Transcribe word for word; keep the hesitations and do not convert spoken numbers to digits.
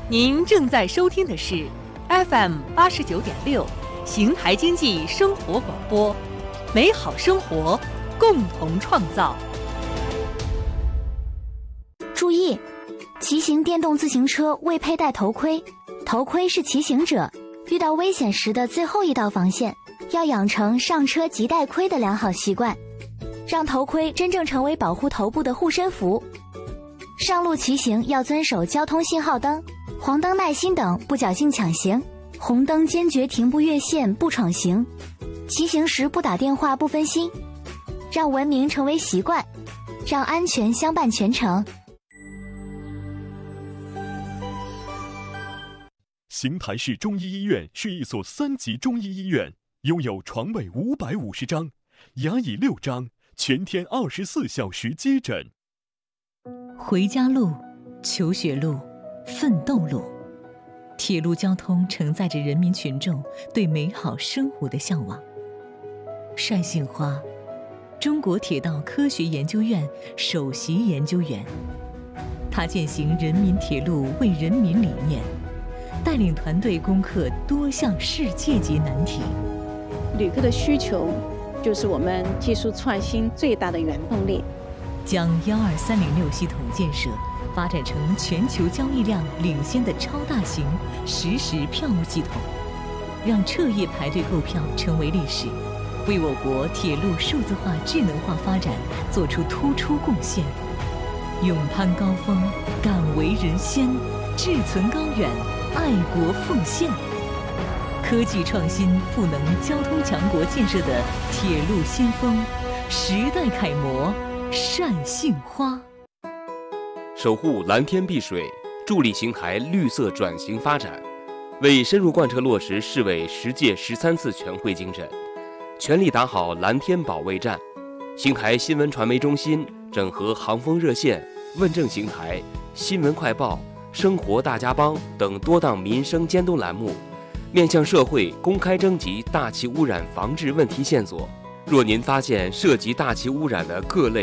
您正在收听的是 F M 八十九点六邢台经济生活广播，美好生活，共同创造。 注意，骑行电动自行车未佩戴头盔，头盔是骑行者遇到危险时的最后一道防线，要养成上车即戴盔的良好习惯，让头盔真正成为保护头部的护身符。上路骑行要遵守交通信号灯、黄灯耐心等，不侥幸抢行，红灯坚决停不越线不闯行，骑行时不打电话不分心，让文明成为习惯，让安全相伴全程。 邢台市中医医院是一所三级中医医院，拥有床位五百五十张，牙椅六张，全天二十四小时接诊。 回家路、求学路、奋斗路，铁路交通承载着人民群众对美好生活的向往。单杏花，中国铁道科学研究院首席研究员，他践行人民铁路为人民理念，带领团队攻克多项世界级难题。 旅客的需求就是我们技术创新最大的原动力。 将幺二三零六系统建设发展成全球交易量领先的超大型实时票务系统，让彻夜排队购票成为历史，为我国铁路数字化智能化发展做出突出贡献。勇攀高峰，敢为人先，志存高远，爱国奉献。科技创新赋能交通强国建设的铁路先锋，时代楷模单杏花。 守护蓝天碧水，助力邢台绿色转型发展，为深入贯彻落实市委十届十三次全会精神，全力打好蓝天保卫战。邢台新闻传媒中心整合航风热线、问政邢台、新闻快报、生活大家帮等多档民生监督栏目，面向社会公开征集大气污染防治问题线索。若您发现涉及大气污染的各类